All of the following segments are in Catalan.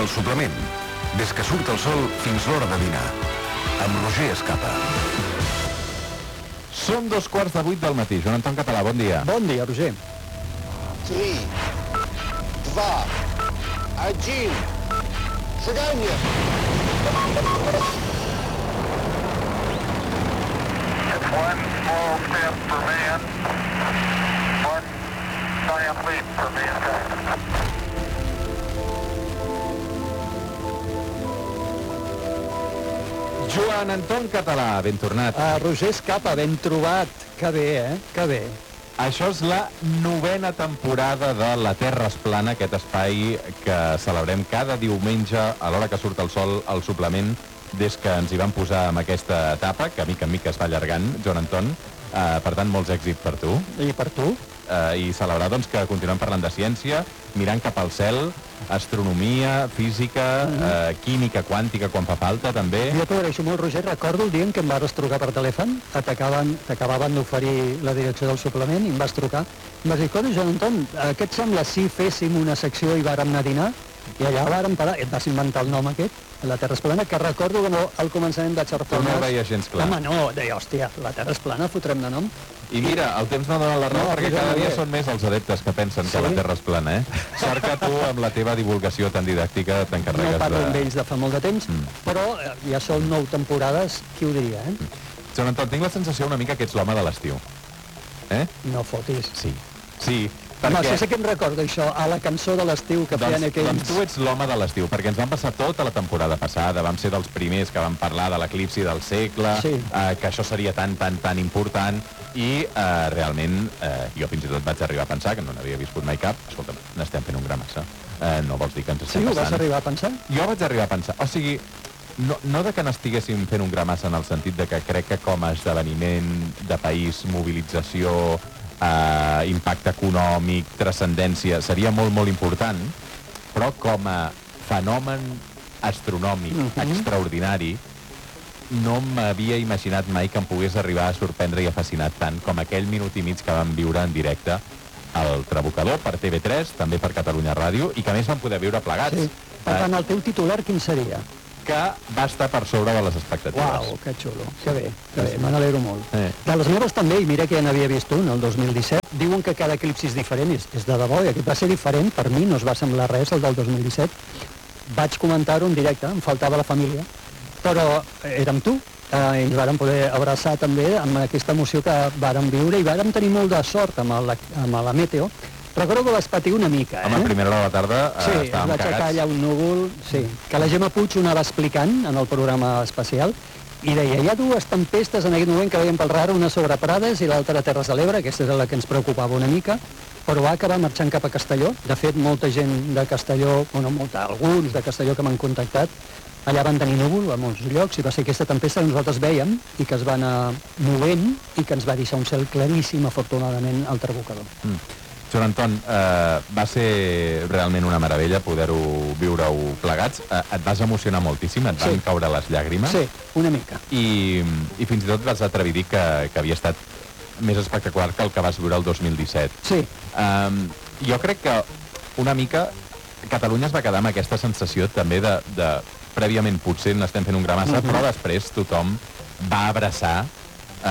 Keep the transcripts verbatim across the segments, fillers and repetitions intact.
El suplement. Des que surt el sol fins l'hora de dinar. Amb Roger Escapa. Són dos quarts de vuit del matí. Joan Anton Català, bon dia. Bon dia, Roger. Три, два, один. Шагание. It's one small step for man, one giant leap for mankind. Joan Anton Català, ben tornat. Uh, Roger Escapa, ben trobat. Que bé, eh? Que bé. Això és la novena temporada de La Terra és plana, aquest espai que celebrem cada diumenge a l'hora que surt el sol al suplement des que ens hi vam posar amb aquesta etapa, que a mica en mica es va allargant, Joan Anton. Uh, per tant, molts èxits per tu. I per tu? Uh, I celebrar doncs, que continuem parlant de ciència, mirant cap al cel, astronomia, física, mm -hmm. uh, química quàntica quan fa falta, també. Jo t'ho agraeixo molt, Roger. Recordo el dia en què em vas trucar per telèfon, t'acabaven d'oferir la direcció del suplement i em vas trucar. Em vas dir, escolta, Joan Anton, què et sembla si féssim una secció i vàrem anar a dinar? I allà vàrem parar, et vas inventar el nom aquest, La Terra és plana, que recordo que no, al començament vaig xerrar. Tu no ho veies gens clar. Home, no, deia, hòstia, La Terra és plana, fotrem de nom. I mira, el temps no dona la raó, No, perquè cada dia són més els adeptes que pensen Sí? que la Terra és plana, eh? Sort que tu, amb la teva divulgació tan didàctica, t'encarregues No parlo de... amb ells de fa molt de temps, Mm. però eh, ja són nou temporades, qui ho diria, eh? Joan Anton, tinc la sensació una mica que ets l'home de l'estiu. Eh? No fotis. Sí. Sí, Home, perquè... això sí que em recorda, això, a la cançó de l'estiu que feien Doncs, aquells... doncs tu ets l'home de l'estiu, perquè ens vam passar tota la temporada passada, vam ser dels primers que vam parlar de l'eclipsi del segle, Sí. eh, que això seria tan, tan, tan important, i eh, realment eh, jo fins i tot vaig arribar a pensar, que no n'havia viscut mai cap, escolta'm, n'estem fent un gra massa, eh, no vols dir que ens Sí, estem ho passant? vas arribar a pensar? Jo vaig arribar a pensar, o sigui, no, no de que n'estiguéssim fent un gra massa en el sentit de que crec que com a esdeveniment de país, mobilització, Uh, impacte econòmic, transcendència, seria molt, molt important, però com a fenomen astronòmic Mhm. extraordinari, no m'havia imaginat mai que em pogués arribar a sorprendre i a fascinar tant com aquell minut i mig que vam viure en directe al Trabucador per T V tres, també per Catalunya Ràdio, i que a més vam poder viure plegats. Sí. Per tant, el teu titular quin seria? Que va estar per sobre de les expectatives. Uau, que xulo, que bé, que bé, me n'alegro molt. Eh. De les meves també, i mira que ja n'havia vist un, el dos mil disset, diuen que cada eclipsi és diferent, és, és de debò, i aquest va ser diferent, per mi no es va semblar res, el del dos mil disset. Vaig comentar-ho en directe, em faltava la família, però érem tu, eh, i ens vàrem poder abraçar també amb aquesta emoció que vàrem viure, i vàrem tenir molt de sort amb la, amb la meteo. Recordo que vas patir una mica, eh? Home, a primera hora de la tarda eh, Sí, es estàvem va aixecar cagats. allà un núvol, sí, que la Gemma Puig ho anava explicant en el programa especial, i deia, hi ha dues tempestes en aquest moment que veiem pel radar, una sobre Prades i l'altra a Terres de l'Ebre, aquesta era la que ens preocupava una mica, però va acabar marxant cap a Castelló. De fet, molta gent de Castelló, bueno, molta, alguns de Castelló que m'han contactat, allà van tenir núvol a molts llocs, i va ser aquesta tempesta que nosaltres vèiem i que es va anar movent i que ens va deixar un cel claríssim, afortunadament, al Trabucador. Mm. Joan Anton, eh, va ser realment una meravella poder-ho viure-ho plegats. Eh, et vas emocionar moltíssim, et van Sí. caure les llàgrimes. Sí, una mica. I, I fins i tot vas atrevir a dir que, que havia estat més espectacular que el que vas viure el dos mil disset. Sí, Um, jo crec que una mica Catalunya es va quedar amb aquesta sensació també de, de prèviament potser n'estem fent un gra massa, Mhm. però després tothom va abraçar uh,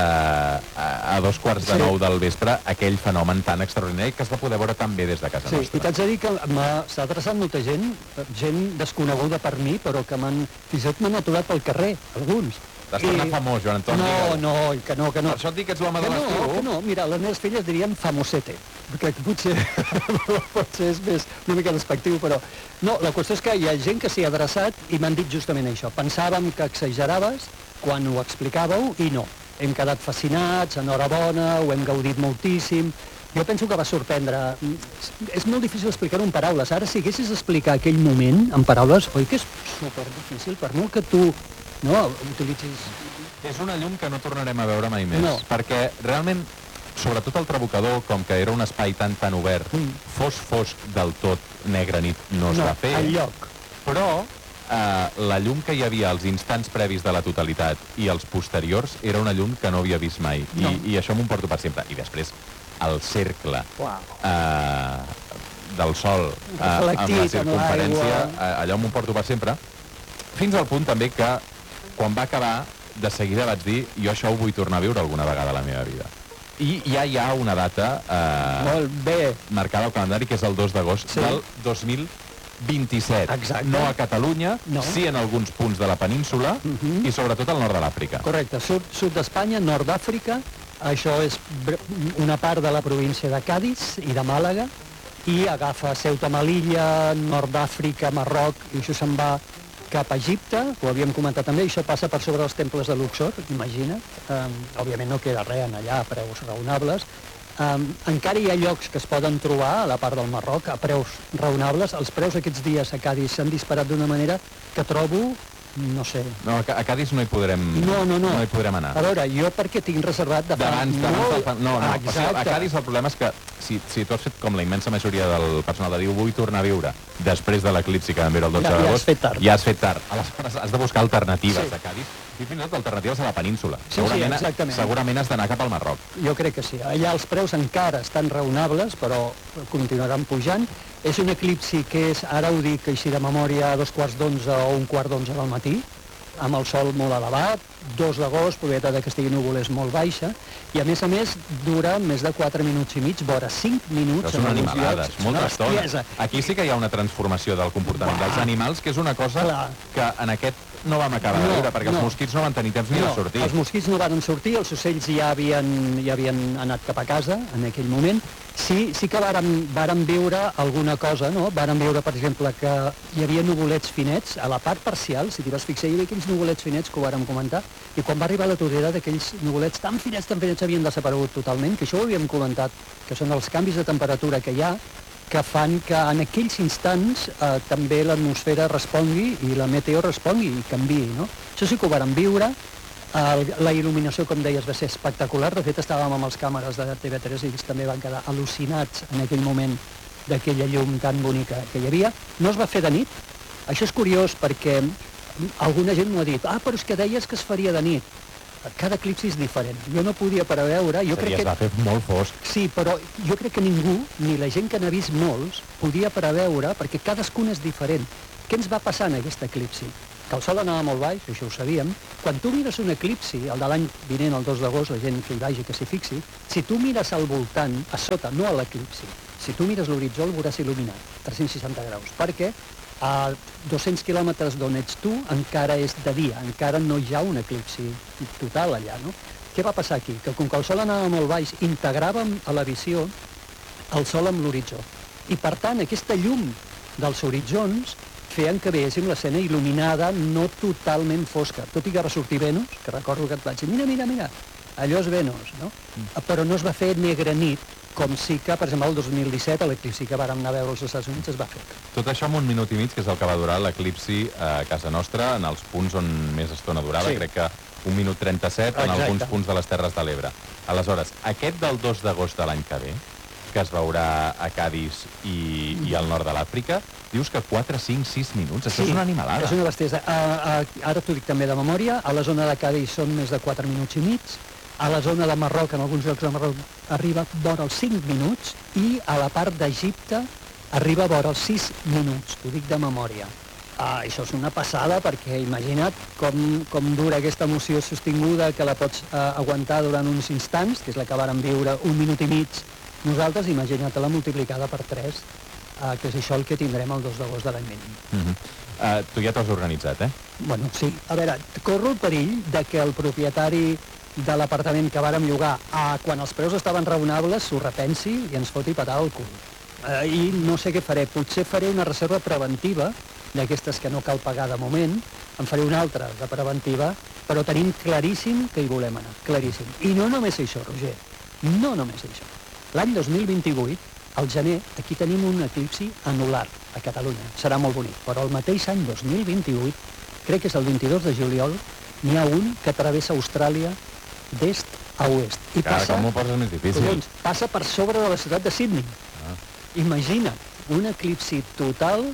a, a dos quarts de Sí. nou del vespre aquell fenomen tan extraordinari que es va poder veure també des de casa sí, i nostra. t'haig de dir que m'ha- s'ha adreçat molta gent, gent desconeguda per mi, però que m'han, fins i tot m'han aturat pel carrer, alguns. T'has tornat famós, Joan Anton. No, digue'ho. no, que no, que no. Per això et dic que ets l'home de Que no, l'estiu. que no, mira, les meves filles dirien famosete, perquè potser, potser és més una mica despectiu, però... No, la qüestió és que hi ha gent que s'hi ha adreçat i m'han dit justament això. Pensàvem que exageraves quan ho explicàveu i no. Hem quedat fascinats, enhorabona, ho hem gaudit moltíssim. Jo penso que va sorprendre. És molt difícil explicar-ho en paraules. Ara, si haguessis explicar aquell moment en paraules, oi que és super difícil, per molt que tu no, utilitzis... És una llum que no tornarem a veure mai més, No. perquè realment, sobretot el Trabucador, com que era un espai tan tan obert, Mm. fos fosc del tot negra nit no es no, va fer, el lloc. però eh, la llum que hi havia als instants previs de la totalitat i els posteriors era una llum que no havia vist mai, No. I, i això m'ho porto per sempre. I després, el cercle Uau. eh, del sol eh, amb la Reflectit en circumferència, l'aigua. eh, allò m'ho porto per sempre, fins al punt també que quan va acabar, de seguida vaig dir jo això ho vull tornar a viure alguna vegada a la meva vida. I ja hi ha una data eh, Molt bé. marcada al calendari, que és el dos d'agost Sí. del dos mil vint-i-set. Exacte. No a Catalunya, No. sí en alguns punts de la península Mhm. i sobretot al nord de l'Àfrica. Correcte, sud, sud d'Espanya, nord d'Àfrica, això és bre- una part de la província de Cádiz i de Màlaga, i agafa Ceuta, Melilla, nord d'Àfrica, Marroc, i això se'n va cap a Egipte, ho havíem comentat també, i això passa per sobre els temples de Luxor, imagina't. Um, òbviament no queda res en allà a preus raonables. Um, encara hi ha llocs que es poden trobar a la part del Marroc a preus raonables. Els preus aquests dies a Cádiz s'han disparat d'una manera que trobo, no sé... No, a Ca- a Cádiz no hi podrem, No, no, no. no hi podrem anar. A veure, jo perquè tinc reservat de fa D'abans, d'abans del... molt... pan- No, no, Ah, o sigui, a exacte. Cádiz el problema és que si, si tu has fet com la immensa majoria del personal de dir ho vull tornar a viure després de l'eclipsi que vam veure el dotze Ja- ja has d'agost, fet tard. ja has fet tard. Aleshores has de buscar alternatives Sí. a Cádiz i fins i tot alternatives a la península. Sí, sí, segurament, exactament. segurament has d'anar cap al Marroc. Jo crec que sí. Allà els preus encara estan raonables, però continuaran pujant. És un eclipsi que és, ara ho dic així de memòria, a dos quarts d'onze o un quart d'onze del matí, amb el sol molt elevat, dos d'agost, probabilitat de que estigui núvol és molt baixa, i a més a més dura més de quatre minuts i mig, vora cinc minuts Però són en alguns animalades, llocs. molta Una estona. bestiesa. Aquí sí que hi ha una transformació del comportament Uah. dels animals, que és una cosa Clar. que en aquest no vam acabar de No, veure, perquè els no. mosquits no van tenir temps ni No, de sortir. els mosquits no van sortir, els ocells ja havien, ja havien anat cap a casa en aquell moment. Sí, sí que vàrem, vàrem veure alguna cosa, no? Vàrem veure, per exemple, que hi havia nuvolets finets, a la part parcial, si t'hi vas fixar, hi havia aquells nuvolets finets que ho vàrem comentar, i quan va arribar la torera d'aquells nuvolets tan finets, tan finets, havien desaparegut totalment, que això ho havíem comentat, que són els canvis de temperatura que hi ha, que fan que en aquells instants eh, també l'atmosfera respongui i la meteo respongui i canviï, no? Això sí que ho vàrem viure. El, la il·luminació, com deies, va ser espectacular. De fet, estàvem amb els càmeres de T V tres i ells també van quedar al·lucinats en aquell moment d'aquella llum tan bonica que hi havia. No es va fer de nit. Això és curiós perquè alguna gent m'ho ha dit. Ah, però és que deies que es faria de nit. Cada eclipsi és diferent. Jo no podia preveure... Jo crec Es que... va fer molt fosc. Sí, però jo crec que ningú, ni la gent que n'ha vist molts, podia preveure, perquè cadascun és diferent. Què ens va passar en aquest eclipsi? Que el sol anava molt baix, això ho sabíem. Quan tu mires un eclipsi, el de l'any vinent, el dos d'agost, la gent que hi vagi, que s'hi fixi, si tu mires al voltant, a sota, no a l'eclipsi, si tu mires l'horitzó el veuràs il·luminat, tres-cents seixanta graus, perquè a dos-cents quilòmetres d'on ets tu encara és de dia, encara no hi ha un eclipsi total allà, no? Què va passar aquí? Que com que el sol anava molt baix, integràvem a la visió el sol amb l'horitzó. I per tant, aquesta llum dels horitzons feien que veiéssim l'escena il·luminada, no totalment fosca. Tot i que va sortir Venus, que recordo que et vaig dir, mira, mira, mira, allò és Venus, no? Però no es va fer negra nit, com sí que, per exemple, el dos mil disset, a l'eclipsi que vàrem anar a veure als Estats Units, es va fer. Tot això en un minut i mig, que és el que va durar l'eclipsi a casa nostra, en els punts on més estona durava, Sí. crec que un minut trenta-set, en Exacte. alguns punts de les Terres de l'Ebre. Aleshores, aquest del dos d'agost de l'any que ve, que es veurà a Cádiz i, i al nord de l'Àfrica, dius que quatre, cinc, sis minuts, això és una animalada. És una bestiesa. Uh, uh, ara t'ho dic també de memòria, a la zona de Cádiz són més de quatre minuts i mig, a la zona de Marroc, en alguns llocs de Marroc, arriba vora els cinc minuts, i a la part d'Egipte arriba vora els sis minuts, t'ho dic de memòria. Ah, això és una passada, perquè imagina't com, com dura aquesta emoció sostinguda, que la pots uh, aguantar durant uns instants, que és la que vàrem viure un minut i mig nosaltres, imagina't-la multiplicada per tres, uh, que és això el que tindrem el dos d'agost de l'any vinent. Uh -huh. uh, tu ja t'has organitzat, eh? Bueno, sí. A veure, corro el perill de que el propietari de l'apartament que vàrem llogar, a, quan els preus estaven raonables, s'ho repensi i ens foti patar al cul. Eh, I no sé què faré. Potser faré una reserva preventiva, d'aquestes que no cal pagar de moment, en faré una altra de preventiva, però tenim claríssim que hi volem anar, claríssim. I no només això, Roger, no només això. L'any dos mil vint-i-vuit, al gener, aquí tenim un eclipsi anular a Catalunya. Serà molt bonic, però el mateix any dos mil vint-i-vuit, crec que és el vint-i-dos de juliol, n'hi ha un que travessa Austràlia d'est a oest. I Cada passa, com m'ho poses més difícil. collons, passa per sobre de la ciutat de Sydney. Ah. Imagina't, un eclipsi total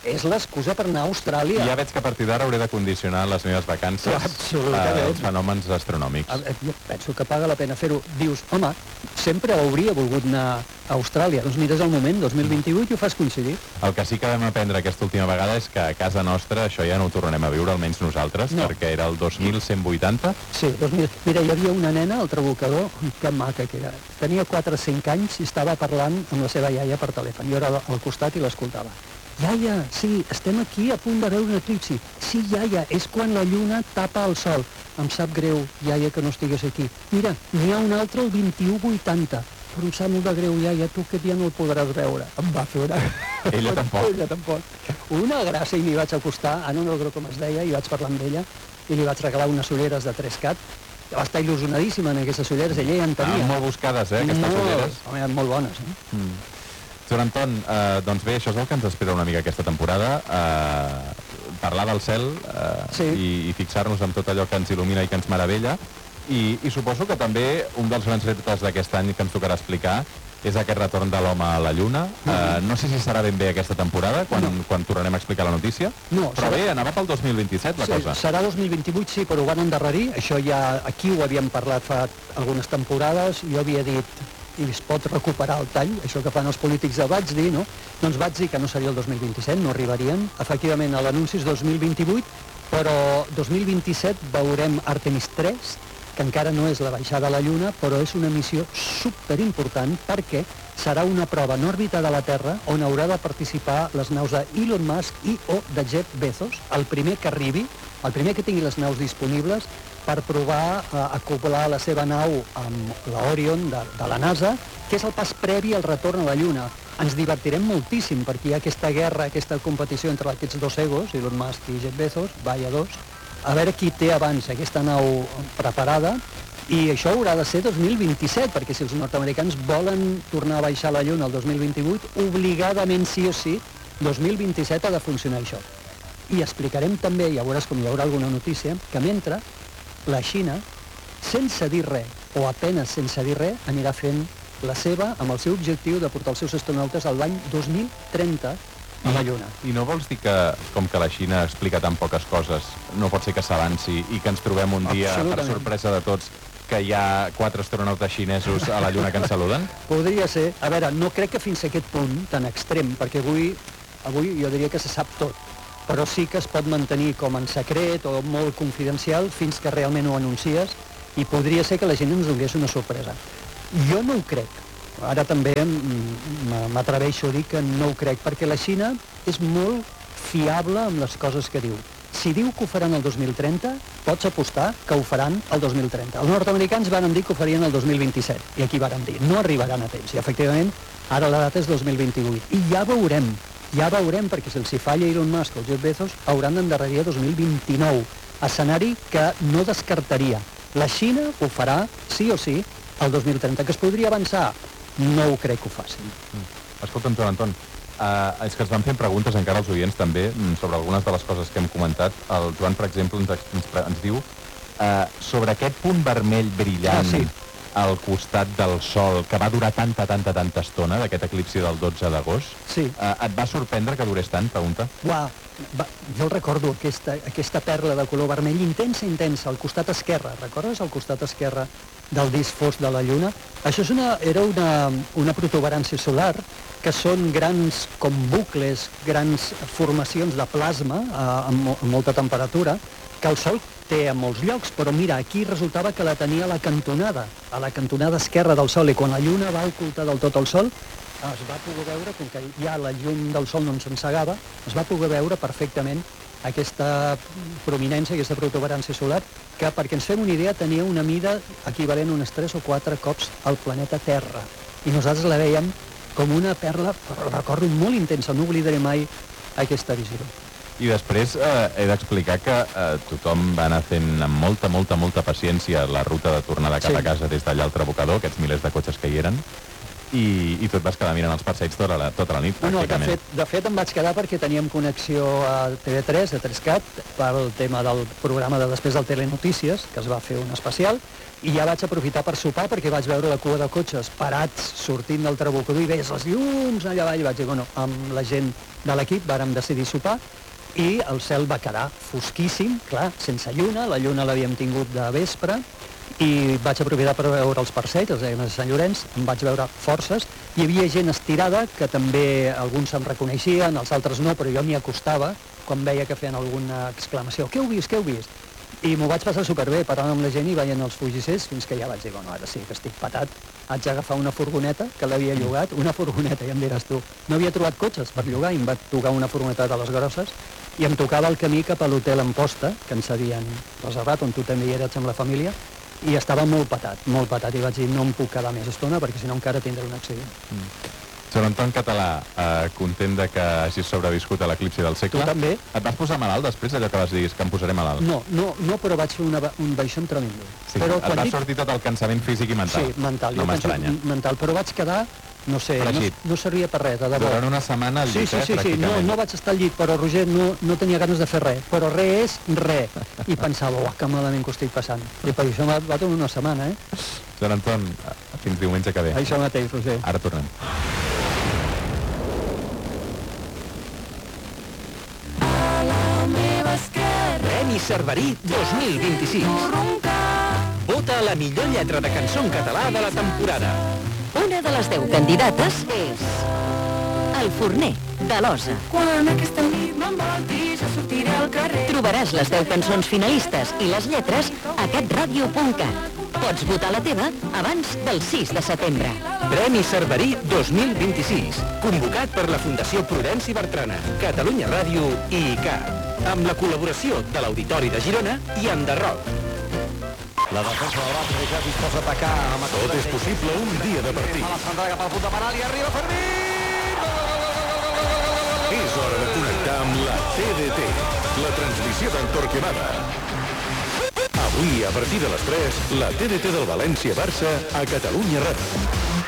és l'excusa per anar a Austràlia. Ja veig que a partir d'ara hauré de condicionar les meves vacances Absolutament. als fenòmens astronòmics. A- Jo penso que paga la pena fer-ho. Dius, home, sempre hauria volgut anar a Austràlia. Doncs mira, és el moment, dos mil vint-i-vuit, i ho fas coincidir. El que sí que vam aprendre aquesta última vegada és que a casa nostra això ja no ho tornarem a viure, almenys nosaltres, No. perquè era el dos mil cent vuitanta. Sí, doncs mira, mira, hi havia una nena al Trabucador, que maca que era. Tenia quatre o cinc anys i estava parlant amb la seva iaia per telèfon. Jo era al costat i l'escoltava. Iaia, sí, estem aquí a punt de veure un eclipsi. Sí, iaia, és quan la lluna tapa el sol. Em sap greu, iaia, que no estigués aquí. Mira, n'hi ha un altre el vint-i-u vuitanta. Però em sap molt de greu, iaia, tu aquest dia no el podràs veure. Em va fer una... Ella tampoc. Ella tampoc. Una gràcia, i m'hi vaig acostar, Anna no recordo com es deia, i vaig parlar amb ella, i li vaig regalar unes ulleres de tres cat. Va estar il·lusionadíssima en aquestes ulleres, ella ja en tenia. Ah, molt buscades, eh, aquestes molt, ulleres. home, eren molt bones, eh? Mm. Joan Anton, eh, doncs bé, això és el que ens espera una mica aquesta temporada, eh, parlar del cel eh, Sí. i, i fixar-nos en tot allò que ens il·lumina i que ens meravella, i, i suposo que també un dels grans reptes d'aquest any que ens tocarà explicar és aquest retorn de l'home a la Lluna. Eh, no sé si serà ben bé aquesta temporada, quan, No. quan tornarem a explicar la notícia, No, però serà- bé, anava pel dos mil vint-i-set la Sí, cosa. serà dos mil vint-i-vuit, sí, però ho van endarrerir. Això ja aquí ho havíem parlat fa algunes temporades. Jo havia dit, i es pot recuperar el tall, això que fan els polítics, el vaig dir, no? Doncs vaig dir que no seria el dos mil vint-i-set, no arribarien. Efectivament, l'anunci és dos mil vint-i-vuit, però dos mil vint-i-set veurem Artemis tres, que encara no és la baixada a la Lluna, però és una missió superimportant perquè serà una prova en òrbita de la Terra on haurà de participar les naus d'Elon Musk i o de Jeff Bezos, el primer que arribi, el primer que tingui les naus disponibles per provar a acoplar la seva nau amb l'Orion de, de la NASA, que és el pas previ al retorn a la Lluna. Ens divertirem moltíssim perquè hi ha aquesta guerra, aquesta competició entre aquests dos egos, Elon Musk i Jeff Bezos, vaya dos, a veure qui té abans aquesta nau preparada, i això haurà de ser dos mil vint-i-set, perquè si els nord-americans volen tornar a baixar la Lluna el dos mil vint-i-vuit, obligadament sí o sí, dos mil vint-i-set ha de funcionar això. I explicarem també, ja veuràs com hi haurà alguna notícia, que mentre la Xina, sense dir res, o apenes sense dir res, anirà fent la seva amb el seu objectiu de portar els seus astronautes a l'any dos mil trenta a la Lluna. I no vols dir que, com que la Xina explica tan poques coses, no pot ser que s'avanci i que ens trobem un dia, per Absolutament. sorpresa de tots, que hi ha quatre astronautes xinesos a la Lluna que ens saluden? Podria ser. A veure, no crec que fins a aquest punt tan extrem, perquè avui, avui jo diria que se sap tot, però sí que es pot mantenir com en secret o molt confidencial fins que realment ho anuncies, i podria ser que la gent ens donés una sorpresa. Jo no ho crec. Ara també m- m'atreveixo a dir que no ho crec, perquè la Xina és molt fiable amb les coses que diu. Si diu que ho faran el dos mil trenta, pots apostar que ho faran el dos mil trenta. Els nord-americans van dir que ho farien el dos mil vint-i-set, i aquí varen dir, no arribaran a temps. I efectivament, ara la data és dos mil vint-i-vuit. I ja veurem, ja veurem, perquè si els hi falla Elon Musk o Jeff Bezos, hauran d'endarrerir a dos mil vint-i-nou. Escenari que no descartaria. La Xina ho farà, sí o sí, el dos mil trenta. Que es podria avançar? No ho crec que ho facin. Escolta'm, Joan Anton, uh, és que ens van fent preguntes encara als oients també mm, sobre algunes de les coses que hem comentat. El Joan, per exemple, ens, ens, pre- ens diu uh, sobre aquest punt vermell brillant Ah, sí. al costat del Sol, que va durar tanta, tanta, tanta estona, d'aquest eclipsi del dotze d'agost. Sí. Uh, et va sorprendre que durés tant, pregunta? Uau, va, jo el recordo, aquesta, aquesta perla de color vermell intensa, intensa, al costat esquerre. Recordes el costat esquerre del disc fosc de la Lluna? Això és una, era una, una protuberància solar, que són grans com bucles, grans formacions de plasma eh, amb, mo- amb molta temperatura, que el Sol té a molts llocs, però mira, aquí resultava que la tenia a la cantonada, a la cantonada esquerra del Sol, i quan la Lluna va ocultar del tot el Sol, es va poder veure, com que ja la llum del Sol no ens encegava, es va poder veure perfectament aquesta prominència, aquesta protuberància solar, que, perquè ens fem una idea, tenia una mida equivalent a uns tres o quatre cops al planeta Terra. I nosaltres la veiem com una perla, però recordo, molt intensa, no oblidaré mai aquesta visió. I després eh, he d'explicar que eh, tothom va anar fent amb molta, molta, molta paciència la ruta de tornada cap Sí. a casa des d'allà al Trabucador, aquests milers de cotxes que hi eren, i, i tu et vas quedar mirant els parsells tota la, tota la nit, No, no, de pràcticament. fet, de fet em vaig quedar perquè teníem connexió a T V tres, a tres cat, pel tema del programa de després del Telenotícies, que es va fer un especial, i ja vaig aprofitar per sopar perquè vaig veure la cua de cotxes parats sortint del Trabucador i veies els llums allà avall, i vaig dir, bueno, amb la gent de l'equip vàrem decidir sopar i el cel va quedar fosquíssim, clar, sense lluna, la lluna l'havíem tingut de vespre, i vaig aprofitar per veure els parcells, els dèiem a Sant Llorenç, em vaig veure forces, hi havia gent estirada que també alguns se'm reconeixien, els altres no, però jo m'hi acostava quan veia que feien alguna exclamació, què heu vist, què heu vist? I m'ho vaig passar superbé, parlant amb la gent i veient els fugissers, fins que ja vaig dir, bueno, ara sí que estic patat, haig d'agafar una furgoneta, que l'havia llogat, una furgoneta, ja em diràs tu. No havia trobat cotxes per llogar i em va tocar una furgoneta de les grosses i em tocava el camí cap a l'hotel Amposta, que ens havien reservat, on tu també hi eres amb la família, i estava molt patat, molt patat, i vaig dir, no em puc quedar més estona perquè si no encara tindré un accident. Mm. Joan Anton Català, eh, content de que hagis sobreviscut a l'eclipsi del segle. Tu també. Et vas posar malalt després, allò que vas dir, que em posaré malalt? No, no, no, però vaig fer una, un baixón tremendo. Sí, però et va sortir tot el cansament físic i mental. Sí, mental. No jo penso m'estranya. mental, però vaig quedar, no sé, no, Fregit. no servia per res, de debò. Durant una setmana al Sí, llit, sí, eh, sí, sí, no, pràcticament. no vaig estar al llit, però Roger no, no tenia ganes de fer res, però res és res. I pensava, uah, que malament que ho estic passant. I per això va, va tornar una setmana, eh? Joan Anton, fins diumenge que ve. Això mateix, Roger. Ara tornem. Premi Cerverí dos mil vint-i-sis. Vota la millor lletra de cançó en català de la temporada. Una de les deu candidates és El Forner, de l'Osa. Quan aquesta nit m'envolti, jo sortiré al carrer. Trobaràs les deu cançons finalistes i les lletres a catradio punt cat. Pots votar la teva abans del sis de setembre. Premi Cerverí dos mil vint-i-sis. Convocat per la Fundació Prudenci Bertrana, Catalunya Ràdio i I C A. Amb la col·laboració de l'Auditori de Girona i Enderroc. La defensa del Barça ja disposa a atacar amb Tot és possible un dia de partit. a la centrada cap al punt de penal i arriba Fermín! És hora de connectar amb la T D T, la transmissió d'en Torquemada. Avui, a partir de les tres, la T D T del València-Barça a Catalunya Ràdio.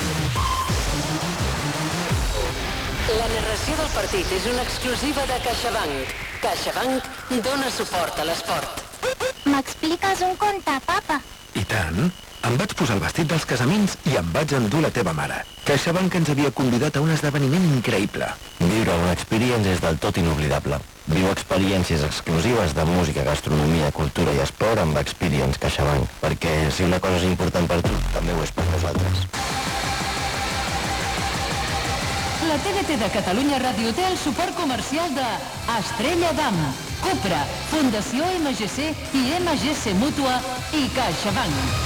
La narració del partit és una exclusiva de CaixaBank. CaixaBank dona suport a l'esport. M'expliques un conte, papa? I tant. Em vaig posar el vestit dels casaments i em vaig endur la teva mare. CaixaBank ens havia convidat a un esdeveniment increïble. Viure una experiència és del tot inoblidable. Viu experiències exclusives de música, gastronomia, cultura i esport amb Experience CaixaBank, perquè si una cosa és important per tu, també ho és per nosaltres. La T D T de Catalunya Ràdio té el suport comercial de Estrella Damm, Cupra, Fundació M G C i M G C Mútua i CaixaBank.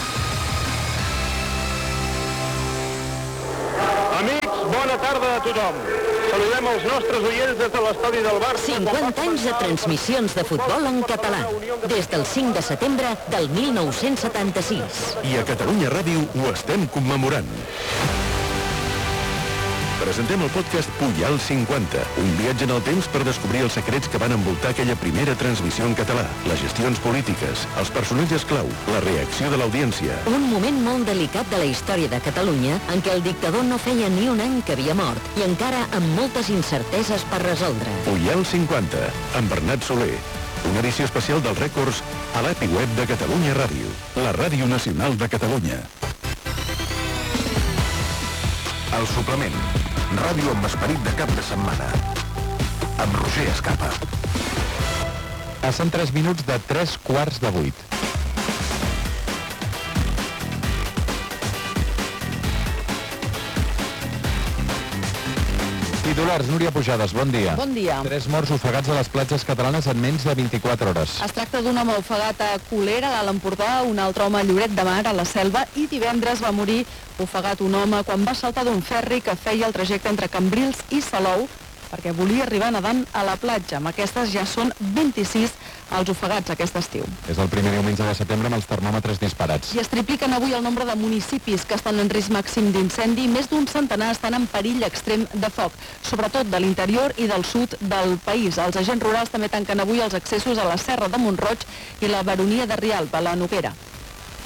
Amics, bona tarda a tothom. Saludem els nostres oients des de l'estadi del Barça. cinquanta anys de transmissions de futbol en català, des del cinc de setembre del mil nou-cents setanta-sis. I a Catalunya Ràdio ho estem commemorant. Presentem el podcast Pujal cinquanta, un viatge en el temps per descobrir els secrets que van envoltar aquella primera transmissió en català, les gestions polítiques, els personatges clau, la reacció de l'audiència. Un moment molt delicat de la història de Catalunya en què el dictador no feia ni un any que havia mort i encara amb moltes incerteses per resoldre. Pujal cinquanta, amb Bernat Soler. Una edició especial dels rècords a l'A P I web de Catalunya Ràdio, la ràdio nacional de Catalunya. El suplement. Ràdio amb esperit de cap de setmana. Amb Roger Escapa. Passen tres minuts de tres quarts de vuit. Titulars, Núria Pujades, bon dia. Bon dia. Tres morts ofegats a les platges catalanes en menys de vint-i-quatre hores. Es tracta d'un home ofegat a Colera, a l'Empordà, un altre home a Lloret de Mar, a la Selva, i divendres va morir ofegat un home quan va saltar d'un ferri que feia el trajecte entre Cambrils i Salou perquè volia arribar nedant a la platja. Amb aquestes ja són vint-i-sis els ofegats aquest estiu. És el primer diumenge de setembre amb els termòmetres disparats. I es tripliquen avui el nombre de municipis que estan en risc màxim d'incendi. Més d'un centenar estan en perill extrem de foc, sobretot de l'interior i del sud del país. Els agents rurals també tanquen avui els accessos a la Serra de Mont-roig i la Baronia de Rialb, a la Noguera.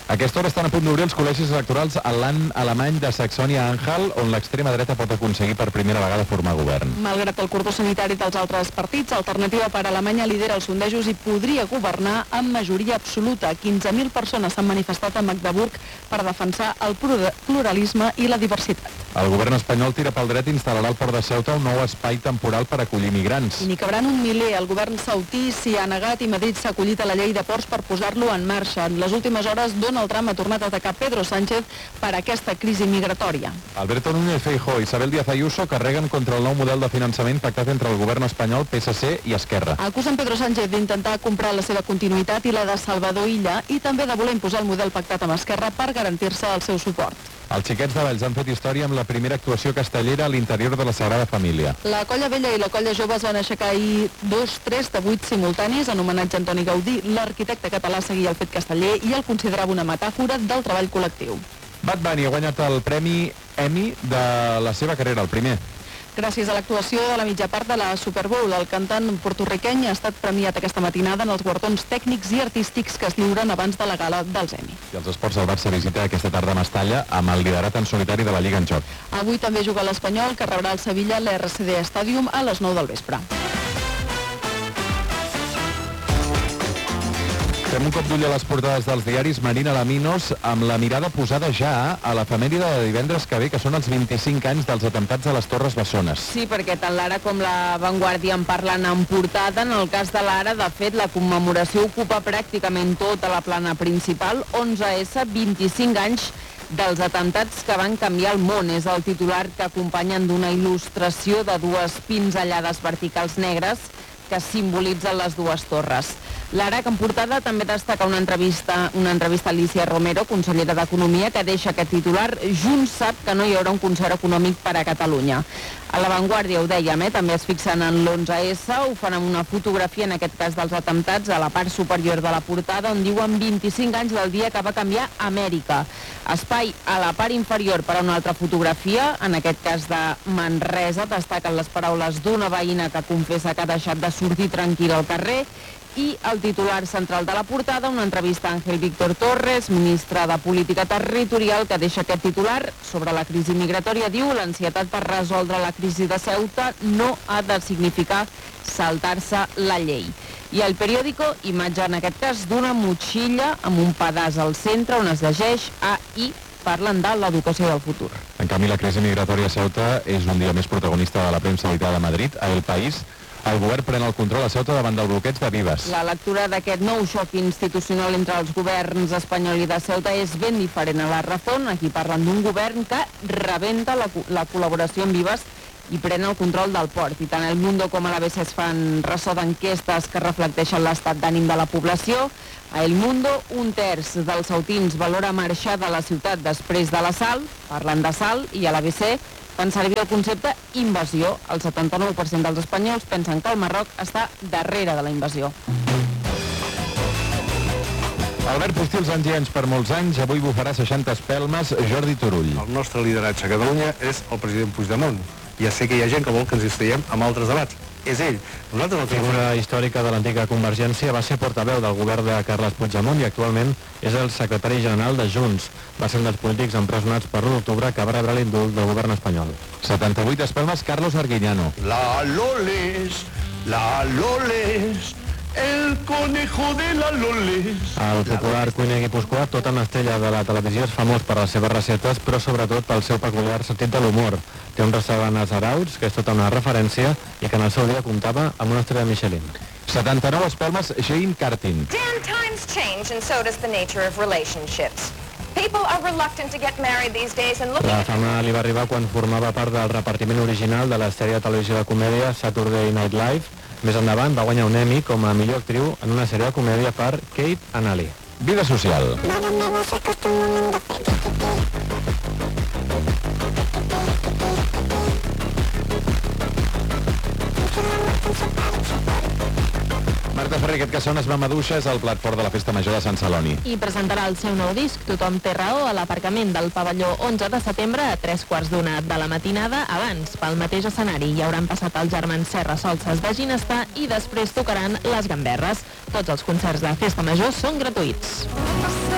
A aquesta hora estan a punt d'obrir els col·legis electorals a l'an alemany de Saxònia-Anhalt, on l'extrema dreta pot aconseguir per primera vegada formar govern. Malgrat el cordó sanitari dels altres partits, Alternativa per Alemanya lidera els sondejos i podria governar amb majoria absoluta. quinze mil persones s'han manifestat a Magdeburg per defensar el pluralisme i la diversitat. El govern espanyol tira pel dret i instal·larà al Port de Ceuta un nou espai temporal per acollir migrants. I n'hi cabran un miler. El govern saudí s'hi ha negat i Madrid s'ha acollit a la llei de ports per posar-lo en marxa. En les últimes hores, Donald Trump ha tornat a atacar Pedro Sánchez per aquesta crisi migratòria. Alberto Núñez Feijóo i Isabel Díaz Ayuso carreguen contra el nou model de finançament pactat entre el govern espanyol, P S C i Esquerra. Acusen Pedro Sánchez d'intentar comprar la seva continuïtat i la de Salvador Illa i també de voler imposar el model pactat amb Esquerra per garantir-se el seu suport. Els xiquets de Valls han fet història amb la primera actuació castellera a l'interior de la Sagrada Família. La Colla Vella i la Colla Jove es van aixecar ahir dos, tres de vuit simultanis en homenatge a Antoni Gaudí. L'arquitecte català seguia el fet casteller i el considerava una metàfora del treball col·lectiu. Bad Bunny ha guanyat el premi Emmy de la seva carrera, el primer. Gràcies a l'actuació de la mitja part de la Super Bowl, el cantant porto-riqueny ha estat premiat aquesta matinada en els guardons tècnics i artístics que es lliuren abans de la gala dels Emmy. I els esports del Barça visita aquesta tarda a Mestalla amb el liderat en solitari de la Lliga en joc. Avui també juga l'Espanyol, que rebrà el Sevilla a l'R C D Stadium a les nou del vespre. Fem un cop d'ull a les portades dels diaris. Marina Laminos, amb la mirada posada ja a l'efemèride de divendres que ve, que són els vint-i-cinc anys dels atemptats a les Torres Bessones. Sí, perquè tant l'Ara com la Vanguardia en parlen en portada. En el cas de l'Ara, de fet, la commemoració ocupa pràcticament tota la plana principal. onze essa, vint-i-cinc anys dels atemptats que van canviar el món. És el titular que acompanyen d'una il·lustració de dues pinzellades verticals negres que simbolitzen les dues torres. L'Ara, que en portada també destaca una entrevista, una entrevista a Alicia Romero, consellera d'Economia, que deixa aquest titular: Junts sap que no hi haurà un concert econòmic per a Catalunya. A La Vanguardia, ho dèiem, eh? també es fixen en l'onze essa, ho fan amb una fotografia, en aquest cas dels atemptats, a la part superior de la portada, on diuen vint-i-cinc anys del dia que va canviar Amèrica. Espai a la part inferior per a una altra fotografia, en aquest cas de Manresa, destaquen les paraules d'una veïna que confessa que ha deixat de sortir tranquil al carrer, i el titular central de la portada, una entrevista a Ángel Víctor Torres, ministre de Política Territorial, que deixa aquest titular sobre la crisi migratòria. Diu: l'ansietat per resoldre la crisi de Ceuta no ha de significar saltar-se la llei. I el periòdico, imatge en aquest cas d'una motxilla amb un pedaç al centre on es llegeix A I. Parlen de l'educació del futur. En canvi, la crisi migratòria a Ceuta és un dia més protagonista de la premsa editada a Madrid. A El País, el govern pren el control a Ceuta davant del bloqueig de Vives. La lectura d'aquest nou xoc institucional entre els governs espanyol i de Ceuta és ben diferent a la Razón. Aquí parlen d'un govern que rebenta la, la col·laboració amb Vives i pren el control del port. I tant El Mundo com a l'A B C es fan ressò d'enquestes que reflecteixen l'estat d'ànim de la població. A El Mundo, un terç dels ceutins valora marxar de la ciutat després de l'assalt, parlen d'assalt, i a l'A B C fan servir el concepte invasió. El setanta-nou per cent dels espanyols pensen que el Marroc està darrere de la invasió. Albert Postils, anys i anys per molts anys, avui bufarà seixanta espelmes Jordi Turull. El nostre lideratge a Catalunya és el president Puigdemont. Ja sé que hi ha gent que vol que ens estiguem amb altres debats. És ell. Nosaltres la figura històrica de l'antiga Convergència va ser portaveu del govern de Carles Puigdemont i actualment és el secretari general de Junts. Va ser un dels polítics empresonats per l'u d'octubre que va rebre l'indult del govern espanyol. setanta-vuit espelmes Carlos Arguiñano. La Loles, la Loles, el conejo de la Loles. El popular cuiner guipuscoà, tota una estrella de la televisió, és famós per les seves receptes, però sobretot pel seu peculiar sentit de l'humor. Té un restaurant als Arauts, que és tota una referència, i que en el seu dia comptava amb una estrella Michelin. setanta-nou espelmes Jane Curtin. Dan, times change and so does the nature of relationships. People are reluctant to get married these days and looking... La fama li va arribar quan formava part del repartiment original de la sèrie de televisió de comèdia Saturday Night Live. Més endavant va guanyar un Emmy com a millor actriu en una sèrie de comèdia per Kate and Ali. Vida social. Marta Ferrer, aquest que sona es va maduixa, és el plat fort de la Festa Major de Sant Celoni. I presentarà el seu nou disc, Tothom té raó, a l'aparcament del pavelló onze de setembre a tres quarts d'una de la matinada. Abans, pel mateix escenari, hi hauran passat els germans Serra Solses de Ginestar i després tocaran les gamberres. Tots els concerts de Festa Major són gratuïts.